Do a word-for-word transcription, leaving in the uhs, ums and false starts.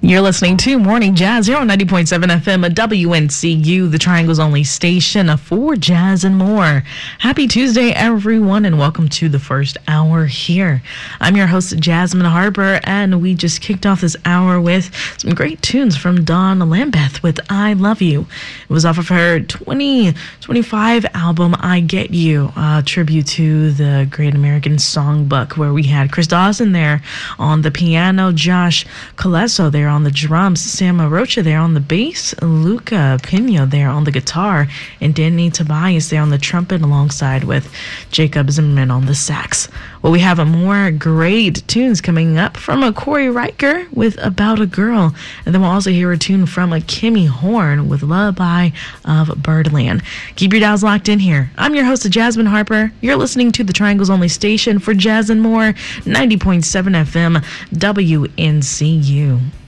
You're listening to Morning Jazz here on ninety point seven F M, W N C U, the Triangle's only station for jazz and more. Happy Tuesday, everyone, and welcome to the first hour here. I'm your host, Jasmine Harper, and we just kicked off this hour with some great tunes from Dawn Lambeth with I Love You. It was off of her twenty twenty-five album, I Get You, a tribute to the Great American Songbook, where we had Chris Dawson there on the piano, Josh Colesso there on the drums, Sam Rocha there on the bass, Luca Pino there on the guitar, and Danny Tobias there on the trumpet alongside with Jacob Zimmerman on the sax. Well, we have a more great tunes coming up from a Corey Riker with About a Girl, and then we'll also hear a tune from a Kimmy Horn with Lullaby of Birdland. Keep your dials locked in here. I'm your host, Jasmine Harper. You're listening to the Triangle's only station for jazz and more, ninety point seven F M, W N C U.